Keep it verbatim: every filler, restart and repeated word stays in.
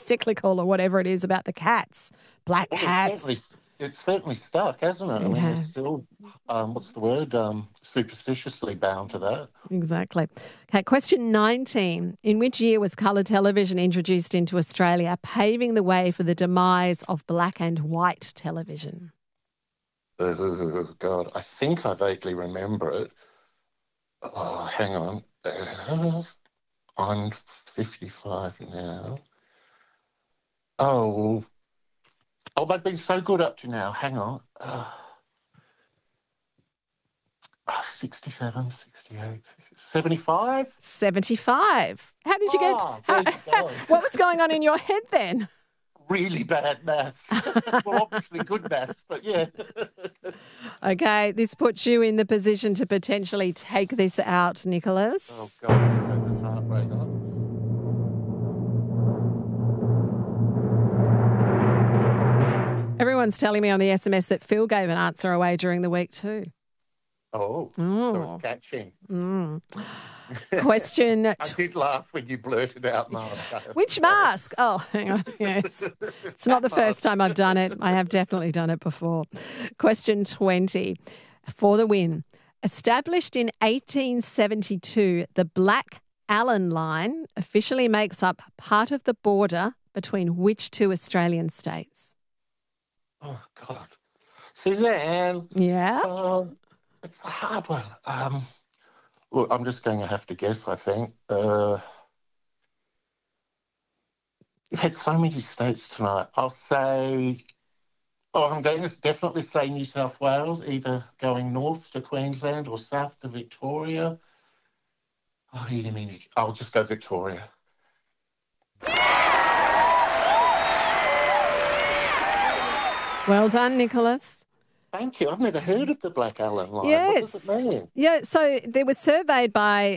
encyclical or whatever it is about the cats, black Well, cats. It's certainly, it's certainly stuck, hasn't it? I mean, Yeah. we're still, um, what's the word, um, superstitiously bound to that. Exactly. Okay, question nineteen. In which year was colour television introduced into Australia, paving the way for the demise of black and white television? Oh, God, I think I vaguely remember it. Oh, hang on. Uh, I'm fifty-five now. Oh, oh, they've been so good up to now. Hang on. Uh, oh, sixty-seven, sixty-eight, seventy-five? seventy-five. How did you get... Oh, how, there you go. what was going on in your head then? Really bad maths. Well, obviously good maths, but yeah. Okay, this puts you in the position to potentially take this out, Nicholas. Oh, God, there goes the heartbreaker. Everyone's telling me on the S M S that Phil gave an answer away during the week too. Oh, Oh. so it's catching. Mm. Question... I did laugh when you blurted out mask. Which mask? Oh, hang on. Yes. It's not the first time I've done it. I have definitely done it before. Question twenty. For the win. Established in eighteen seventy-two, the Black Allen Line officially makes up part of the border between which two Australian states? Oh, God. Suzanne. Yeah? Um, it's a hard one. Um, look, I'm just going to have to guess, I think. Uh, you've had so many states tonight. I'll say... Oh, I'm going to definitely say New South Wales, either going north to Queensland or south to Victoria. Oh, you mean... I'll just go Victoria. Well done, Nicholas. Thank you. I've never heard of the Black Allen Line. Yes. What does it mean? Yeah, so there was surveyed by